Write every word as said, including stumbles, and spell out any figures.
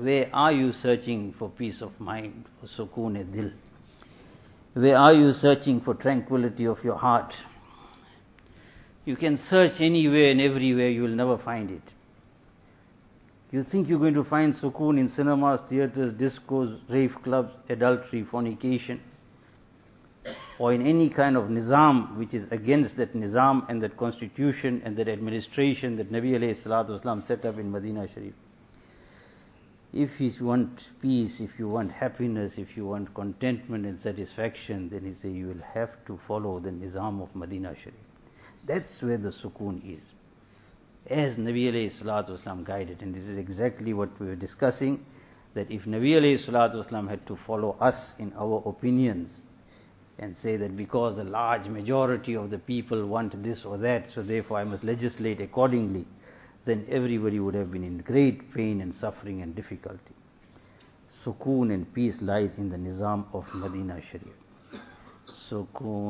where are you searching for peace of mind, for sukoon-e-dil? Where are you searching for tranquility of your heart? You can search anywhere and everywhere, you will never find it. You think you're going to find sukoon in cinemas, theaters, discos, rave clubs, adultery, fornication, or in any kind of nizam which is against that nizam and that constitution and that administration that Nabi alayhi salatu wasalam set up in Medina Sharif. If you want peace, if you want happiness, if you want contentment and satisfaction, then he says you will have to follow the nizam of Medina Sharif. That's where the sukoon is, as Nabi alayhi salatu wasalam guided. And this is exactly what we were discussing, that if Nabi alayhi salatu wasalam had to follow us in our opinions and say that because the large majority of the people want this or that, so therefore I must legislate accordingly, then everybody would have been in great pain and suffering and difficulty. Sukoon and peace lies in the nizam of Medina Sharif. Sukoon